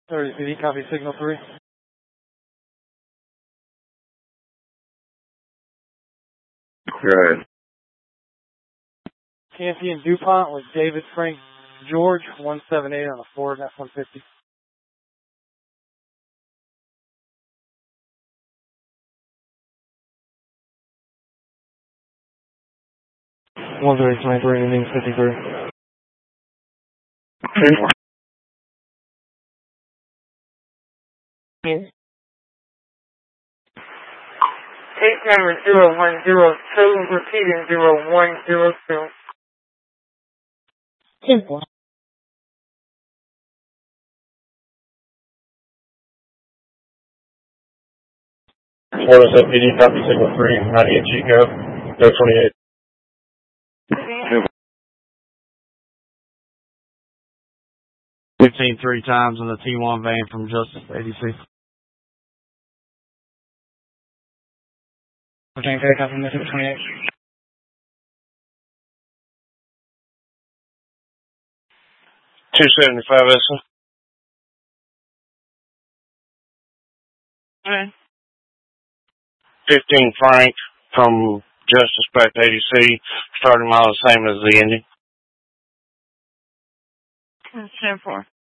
30 CD, copy signal 3. Good. Champion DuPont with David Frank George, 178 on a Ford F-150. One 23, ending 53. Case number 0102, repeating 0102. 10-4. Florida PD, copy signal 3, 98 Chico, no 28. 15 3 times in the T1 van from Justice ADC. Okay, copy Mississippi 28. 275 Essa. Okay. 15 Frank from Justice back to ADC, starting mile the same as the Indy. 10-4.